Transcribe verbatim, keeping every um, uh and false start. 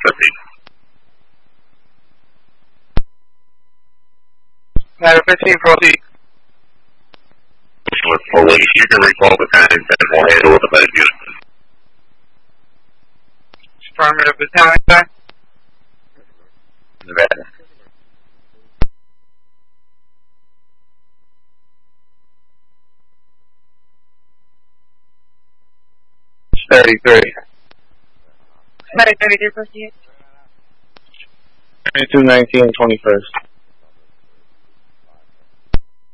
fifty. Ladder fifteen, proceed. With police, you can recall the time and we'll handle the bed unit. Affirmative, battalion guy. Nevada. thirty-three. Medic thirty-three, proceed. thirty-two nineteen, twenty-first.